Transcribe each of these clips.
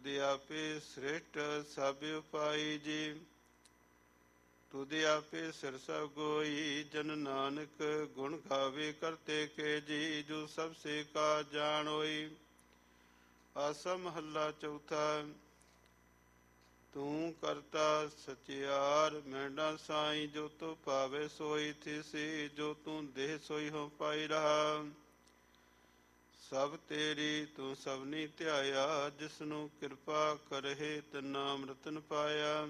ਤੁਧ ਆਪੇ ਸ੍ਰਿਸ਼ਟ ਸਭ ਉਪਾਈ ਜੀ। ਤੁਧ ਆਪੇ ਸਿਰ ਸਭ ਗੋਈ, ਜਨ ਨਾਨਕ ਗੁਣ ਗਾਵੇ ਕਰਤੇ ਕੇ ਜੀ। ਜੋ ਸਭ ਸੇ ਕਾ ਜਾਣ ਹੋਈ। ਆਸਾ ਮਹੱਲਾ ਚੌਥਾ। ਤੂੰ ਕਰਤਾ ਸਚਿਆਰ ਮੈਂਡਾ ਸਾਈ, ਜੋ ਤੂੰ ਭਾਵੇ ਸੋਈ ਥਿਸੀ। ਜੋ ਤੂੰ ਦੇਹ ਸੋਈ ਹੋ ਪਾਈ ਰਹਾ। ਸਭ ਤੇਰੀ ਤੂੰ ਸਭਨੀ ਧਿਆਇਆ, ਜਿਸਨੂੰ ਕਿਰਪਾ ਕਰਹਿ ਤਿਨਾ ਅੰਮ੍ਰਿਤਨ ਪਾਇਆ।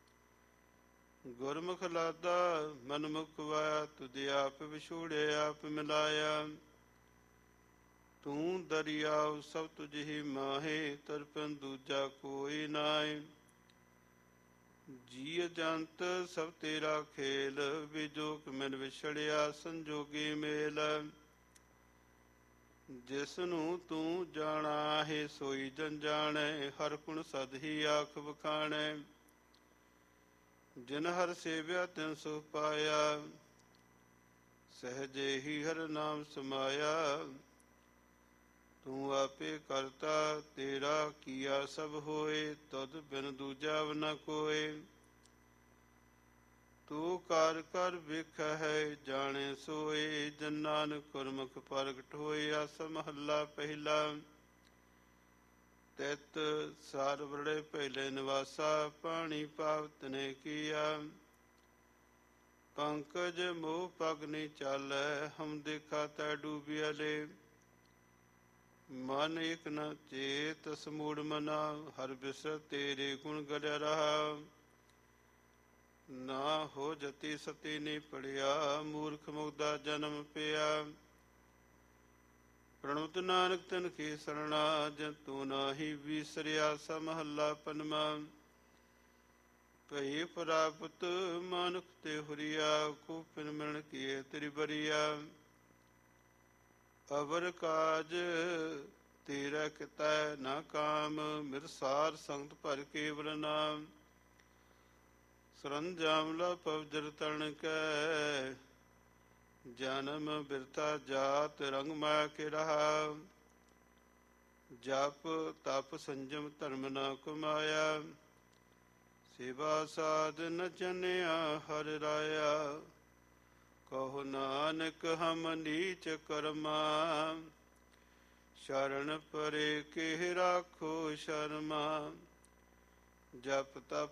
ਗੁਰਮੁਖ ਲਾਦਾ ਮਨ ਮੁਖ ਵਾਇਆ, ਤੁਧ ਆਪ ਵਿਛੋੜਿਆ ਆਪ ਮਿਲਾਇਆ। ਤੂੰ ਦਰਿਆਉ ਸਭ ਤੁਝ ਹੀ ਮਾਹੇ, ਤਰਪਨ ਦੂਜਾ ਕੋਈ ਨਾਇ। ਜੀਅ ਜੰਤ ਸਭ ਤੇਰਾ ਖੇਲ, ਵਿਜੋਗ ਮਿਲ ਵਿਛੜਿਆ ਸੰਜੋਗੀ ਮੇਲ। ਜਿਸ ਨੂੰ ਤੂੰ ਜਾਣਾ ਹੈ ਸੋਈ ਜਨ ਜਾਣੈ, ਹਰ ਗੁਣ ਸਦ ਹੀ ਆਖ ਵਖਾਣੈ। ਜਿਨ ਹਰ ਸੇਵਿਆ ਤਿਨ ਸੁਖ ਪਾਇਆ, ਸਹਜੇ ਹੀ ਹਰ ਨਾਮ ਸਮਾਇਆ। ਤੂੰ ਆਪੇ ਕਰਤਾ ਤੇਰਾ ਕੀਆ ਸਭ ਹੋਏ, ਤੁਧ ਬਿਨ ਦੂਜਾ ਨ ਕੋਇ। ਤੂੰ ਕਰ ਕਰ ਵੇਖਹਿ ਜਾਣੈ ਸੋਏ, ਜਨ ਨਾਨਕ ਗੁਰਮੁਖ ਪ੍ਰਗਟ ਹੋਏ। ਆਸਾ ਮਹੱਲਾ ਪਹਿਲਾ। ਤਿਤ ਸਾਰ ਵਰੜੇ ਪਹਿਲੇ ਨਿਵਾਸਾ, ਪਾਣੀ ਪਾਵਤ ਨੇ ਕੀਆ। ਪੰਕਜ ਮੋਹ ਪਗ ਨੀ ਚਾਲੈ, ਹਮ ਦੇਖਾ ਤੈ ਡੂਬਿਆ ਲੇ। ਮਨ ਇਕ ਨ ਚੇਤ ਸਮੂੜ ਮਨਾ, ਹਰ ਬਿਸਰ ਤੇਰੇ ਗੁਣ ਗਲਿਆ ਰਹਾ। ਨਾ ਹੋ ਜਤੀ ਸਤੀ ਨੀ ਪੜਿਆ, ਮੂਰਖ ਮੁਗਦਾ ਜਨਮ ਪਿਆ। ਪ੍ਰਣਵਤ ਨਾਨਕ ਤਿਨ ਕੀ ਸਰਣਾ, ਜਨ ਤੂੰ ਨਾਹੀ ਵੀਸਰਿਆ। ਆਸਾ ਮਹੱਲਾ ਪੰਜਵਾਂ। ਭਈ ਪ੍ਰਾਪਤ ਮਾਨੁਖ ਤੇ ਹੁਰੀਆ, ਕੂਪਿਨ ਮਿਲਣ ਕੀਏ ਤੇਰੀ ਬਰੀਆ। ਅਵਰ ਕਾਜ ਤੇਰਾ ਕਿਤੈ ਨਾ ਕਾਮ, ਮਿਰਸਾਰ ਸੰਗਤ ਭਰ ਕੇਵਲ ਨਾਮ। ਸਰੰਜਾਮ ਲਾ ਪਵਜਰ ਤਣ ਕੈ, ਜਨਮ ਬਿਰਥਾ ਜਾਤ ਰੰਗ ਮਾਇਆ ਕੇ ਰਹਾ। ਜਪ ਤਪ ਸੰਜਮ ਧਰਮ ਨਾ ਕਮਾਇਆ, ਸੇਵਾ ਸਾਧ ਨ ਚਨਿਆ ਹਰਿ ਰਾਇਆ। ਕਹੋ ਨਾਨਕ ਹਮ ਨੀਚ ਕਰਮਾ, ਸ਼ਰਨ ਪਰੇ ਕੇ ਰਾਖੋ ਸ਼ਰਮਾ। ਜਪ ਤਪ